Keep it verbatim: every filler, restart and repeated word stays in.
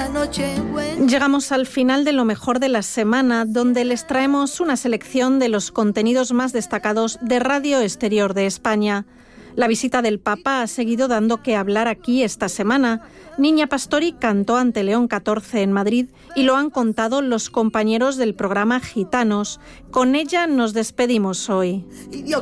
Llegamos al final de lo mejor de la semana, donde les traemos una selección de los contenidos más destacados de Radio Exterior de España. La visita del Papa ha seguido dando que hablar aquí esta semana. Niña Pastori cantó ante León catorce en Madrid y lo han contado los compañeros del programa Gitanos. Con ella nos despedimos hoy.